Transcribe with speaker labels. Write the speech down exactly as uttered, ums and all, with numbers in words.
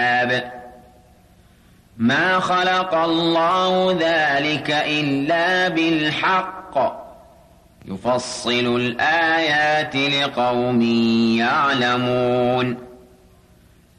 Speaker 1: ما خلق الله ذلك إلا بالحق يفصل الآيات لقوم يعلمون